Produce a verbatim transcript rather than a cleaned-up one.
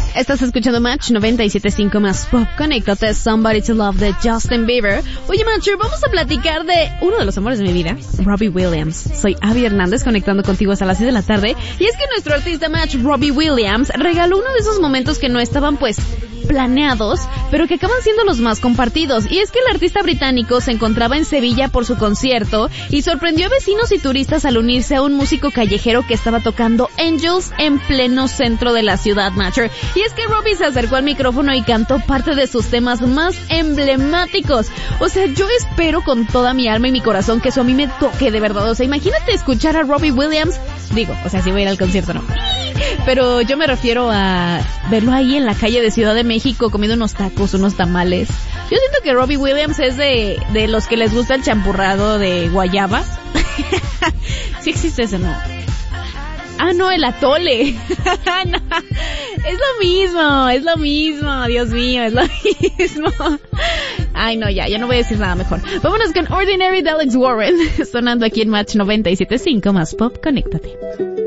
Estás escuchando Match noventa y siete punto cinco más Pop. Conéctate, Somebody to Love de Justin Bieber. Oye, Matcher, vamos a platicar de uno de los amores de mi vida, Robbie Williams. Soy Abby Hernández, conectando contigo hasta las seis de la tarde. Y es que nuestro artista Match, Robbie Williams, regaló uno de esos momentos que no estaban, pues, planeados, pero que acaban siendo los más compartidos. Y es que el artista británico se encontraba en Sevilla por su concierto y sorprendió a vecinos y turistas al unirse a un músico callejero que estaba tocando Angels en pleno centro de la ciudad, Matcher. Y es que Robbie se acercó al micrófono y cantó parte de sus temas más emblemáticos. O sea, yo espero con toda mi alma y mi corazón que eso a mí me toque de verdad. O sea, imagínate escuchar a Robbie Williams. Digo, o sea, si voy a ir al concierto, no. Pero yo me refiero a verlo ahí en la calle de Ciudad de México comiendo unos tacos, unos tamales. Yo siento que Robbie Williams es de, de los que les gusta el champurrado de guayaba. Sí existe ese, ¿no? Ah, no, el atole. No, es lo mismo, es lo mismo, Dios mío, es lo mismo. Ay, no, ya, ya no voy a decir nada mejor. Vámonos con Ordinary de Alex Warren, sonando aquí en Match noventa y siete punto cinco más Pop. Conéctate.